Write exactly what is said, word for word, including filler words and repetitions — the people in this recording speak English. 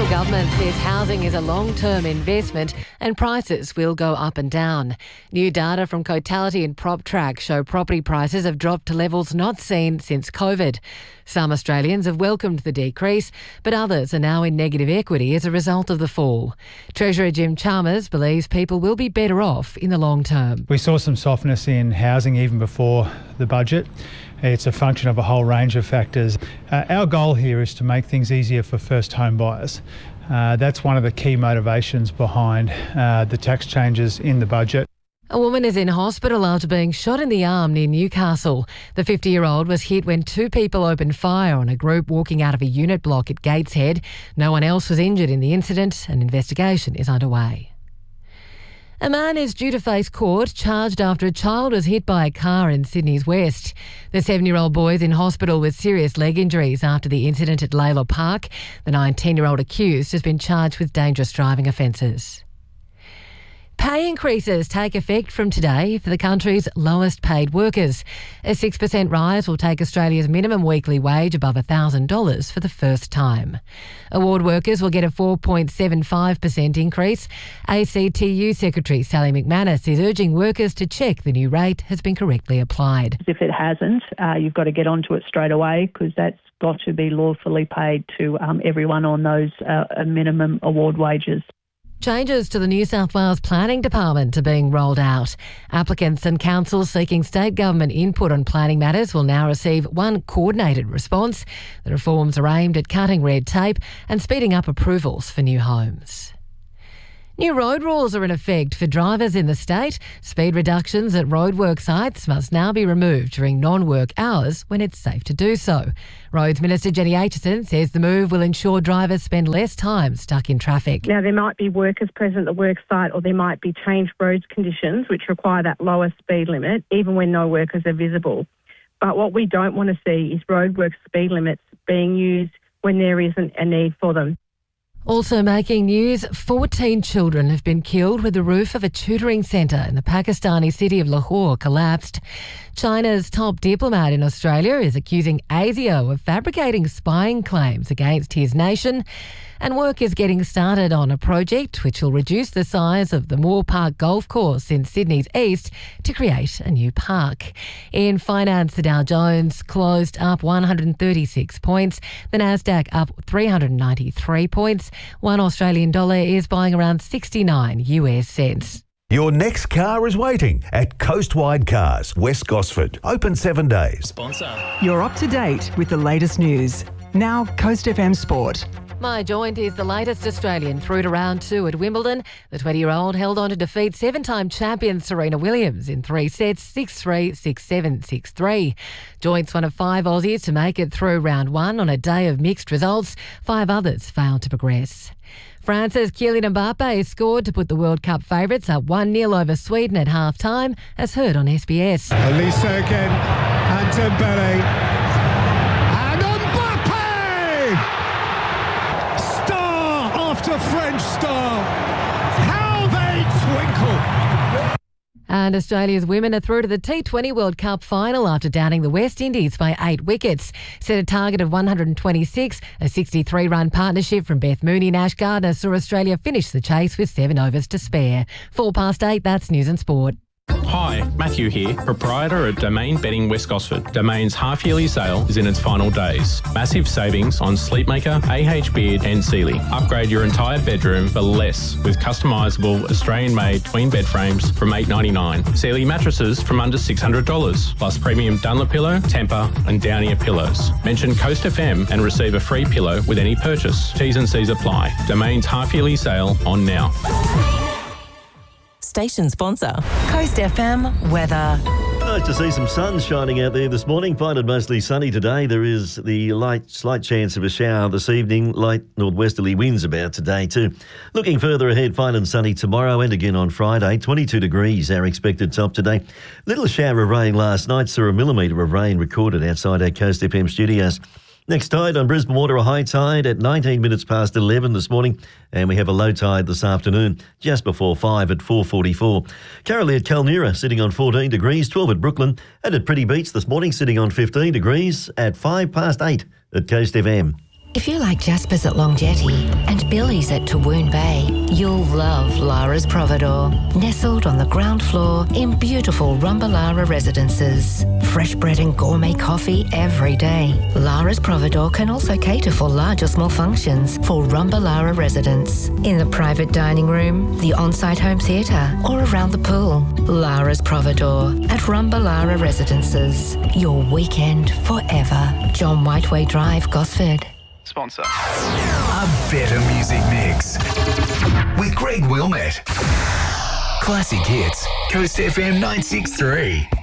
federal government says housing is a long-term investment and prices will go up and down. New data from Cotality and PropTrack show property prices have dropped to levels not seen since COVID. Some Australians have welcomed the decrease, but others are now in negative equity as a result of the fall. Treasurer Jim Chalmers believes people will be better off in the long term. We saw some softness in housing even before the budget. It's a function of a whole range of factors. Uh, our goal here is to make things easier for first home buyers. Uh, that's one of the key motivations behind uh, the tax changes in the budget. A woman is in hospital after being shot in the arm near Newcastle. The fifty-year-old was hit when two people opened fire on a group walking out of a unit block at Gateshead. No one else was injured in the incident. An investigation is underway. A man is due to face court charged after a child was hit by a car in Sydney's West. The seven-year-old boy is in hospital with serious leg injuries after the incident at Layla Park. The nineteen-year-old accused has been charged with dangerous driving offences. Pay increases take effect from today for the country's lowest paid workers. A six percent rise will take Australia's minimum weekly wage above one thousand dollars for the first time. Award workers will get a four point seven five percent increase. A C T U Secretary Sally McManus is urging workers to check the new rate has been correctly applied. If it hasn't, uh, you've got to get onto it straight away because that's got to be lawfully paid to um, everyone on those uh, minimum award wages. Changes to the New South Wales Planning Department are being rolled out. Applicants and councils seeking state government input on planning matters will now receive one coordinated response. The reforms are aimed at cutting red tape and speeding up approvals for new homes. New road rules are in effect for drivers in the state. Speed reductions at roadwork sites must now be removed during non-work hours when it's safe to do so. Roads Minister Jenny Aitchison says the move will ensure drivers spend less time stuck in traffic. Now, there might be workers present at the work site or there might be changed roads conditions which require that lower speed limit, even when no workers are visible. But what we don't want to see is roadwork speed limits being used when there isn't a need for them. Also making news, fourteen children have been killed when the roof of a tutoring centre in the Pakistani city of Lahore collapsed. China's top diplomat in Australia is accusing ASIO of fabricating spying claims against his nation. And work is getting started on a project which will reduce the size of the Moore Park golf course in Sydney's east to create a new park. In finance, the Dow Jones closed up one hundred thirty-six points, the Nasdaq up three hundred ninety-three points. One Australian dollar is buying around sixty-nine U S cents. Your next car is waiting at Coastwide Cars, West Gosford. Open seven days. Sponsor. You're up to date with the latest news. Now, Coast F M Sport. My Joint is the latest Australian through to round two at Wimbledon. The twenty-year-old held on to defeat seven-time champion Serena Williams in three sets, six three, six seven, six three. Joint's one of five Aussies to make it through round one on a day of mixed results. Five others failed to progress. France's Kylian Mbappe scored to put the World Cup favourites up one nil over Sweden at half-time, as heard on S B S. Elise again, and Dembele, and Mbappe! Star after French star. How they twinkle! And Australia's women are through to the T twenty World Cup final after downing the West Indies by eight wickets. Set a target of one hundred twenty-six. A sixty-three run partnership from Beth Mooney and Ash Gardner saw Australia finish the chase with seven overs to spare. Four past eight, that's News and Sport. Hi, Matthew here, proprietor of Domain Bedding West Gosford. Domain's half-yearly sale is in its final days. Massive savings on Sleepmaker, A H Beard and Sealy. Upgrade your entire bedroom for less with customisable Australian-made twin bed frames from eight dollars ninety-nine. Sealy mattresses from under six hundred dollars, plus premium Dunlop-Pillow, Tempur and Downier pillows. Mention Coast F M and receive a free pillow with any purchase. T's and C's apply. Domain's half-yearly sale on now. Station sponsor, Coast F M weather. Nice to see some sun shining out there this morning. Find it mostly sunny today. There is the light, slight chance of a shower this evening. Light northwesterly winds about today too. Looking further ahead, fine and sunny tomorrow and again on Friday. twenty-two degrees, our expected top today. Little shower of rain last night. Saw a millimetre of rain recorded outside our Coast F M studios. Next tide on Brisbane Water, a high tide at nineteen minutes past eleven this morning, and we have a low tide this afternoon just before five at four forty-four. Currently at Kalnura sitting on fourteen degrees, twelve at Brooklyn, and at Pretty Beach this morning sitting on fifteen degrees at five past eight at Coast F M. If you like Jasper's at Long Jetty and Billy's at Tawoon Bay, you'll love Lara's Providore. Nestled on the ground floor in beautiful Rumbalara residences. Fresh bread and gourmet coffee every day. Lara's Providore can also cater for large or small functions for Rumbalara residents. In the private dining room, the on-site home theatre or around the pool. Lara's Providore at Rumbalara residences. Your weekend forever. John Whiteway Drive, Gosford. Sponsor. A better music mix with Greg Wilmette. Classic hits, Coast F M nine six three.